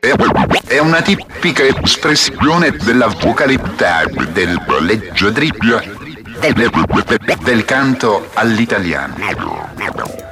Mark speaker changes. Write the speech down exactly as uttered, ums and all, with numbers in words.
Speaker 1: è una tipica espressione della vocalità del leggiadribbio del, del canto all'italiano.